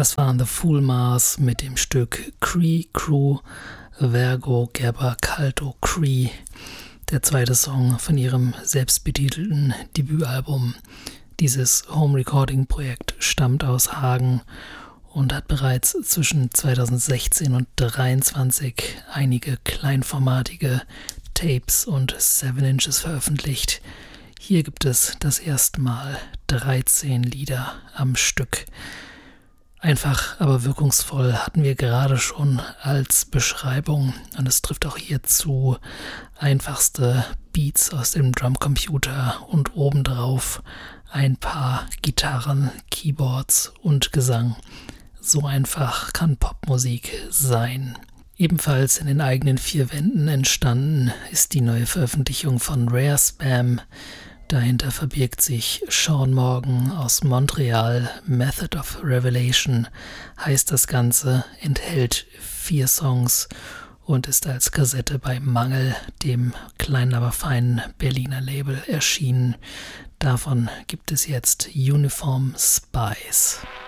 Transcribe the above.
Das waren The Fool Mars mit dem Stück Cree Crew, Vergo Gerber Caldo Cree, der zweite Song von ihrem selbstbetitelten Debütalbum. Dieses Home-Recording-Projekt stammt aus Hagen und hat bereits zwischen 2016 und 2023 einige kleinformatige Tapes und 7 Inches veröffentlicht. Hier gibt es das erste Mal 13 Lieder am Stück. Einfach, aber wirkungsvoll hatten wir gerade schon als Beschreibung und es trifft auch hier zu. Einfachste Beats aus dem Drumcomputer und obendrauf ein paar Gitarren, Keyboards und Gesang. So einfach kann Popmusik sein. Ebenfalls in den eigenen 4 Wänden entstanden ist die neue Veröffentlichung von Rare Spam. Dahinter verbirgt sich Sean Morgan aus Montreal. Method of Revelation heißt das Ganze, enthält 4 Songs und ist als Kassette bei Mangel, dem kleinen, aber feinen Berliner Label, erschienen. Davon gibt es jetzt Uniform Spies.